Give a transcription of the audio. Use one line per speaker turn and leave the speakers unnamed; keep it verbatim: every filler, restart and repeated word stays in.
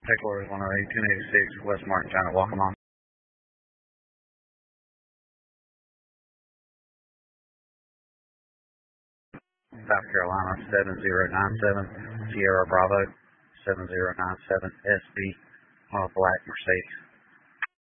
Take orders one oh eight, two eighty-six, West Martin, China, welcome on. South Carolina, seven zero nine seven, Sierra Bravo, seven zero nine seven, S B, on a black Mercedes.